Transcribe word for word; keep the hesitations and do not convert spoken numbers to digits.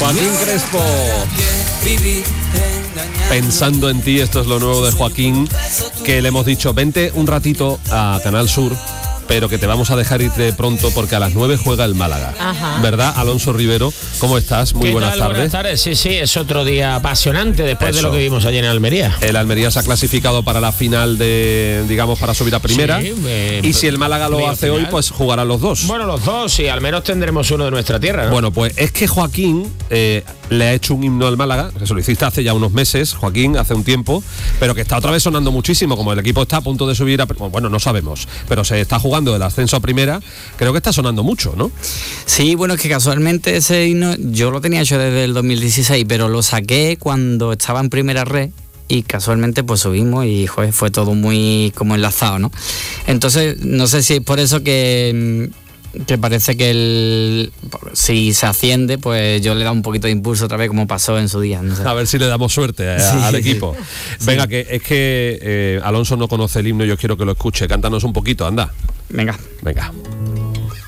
Joaquín Crespo. Pensando en ti, esto es lo nuevo de Joaquín, que le hemos dicho, vente un ratito a Canal Sur, pero que te vamos a dejar irte pronto porque a las nueve juega el Málaga. Ajá. ¿Verdad, Alonso Rivero? ¿Cómo estás? Muy buenas tal? tardes. Buenas tardes, sí, sí, es otro día apasionante después Eso. de lo que vimos ayer en Almería. El Almería se ha clasificado para la final de, digamos, para subir a primera. Sí, eh, y si el Málaga lo medio hace final. hoy, pues jugarán los dos. Bueno, los dos, y al menos tendremos uno de nuestra tierra, ¿no? Bueno, pues es que Joaquín eh, le ha hecho un himno al Málaga, que se lo hiciste hace ya unos meses, Joaquín, hace un tiempo, pero que está otra vez sonando muchísimo, como el equipo está a punto de subir a... Bueno, no sabemos, pero se está jugando el ascenso a primera, creo que está sonando mucho, ¿no? Sí, bueno, es que casualmente ese himno yo lo tenía hecho desde el dos mil dieciséis, pero lo saqué cuando estaba en primera red y casualmente pues subimos y joder, fue todo muy como enlazado, ¿no? Entonces, no sé si es por eso que... que parece que el, si se asciende, pues yo le da un poquito de impulso otra vez como pasó en su día, no sé. A ver si le damos suerte a, Sí. al equipo. Venga, sí. que es que eh, Alonso no conoce el himno, yo quiero que lo escuche. Cántanos un poquito, anda. Venga. Venga.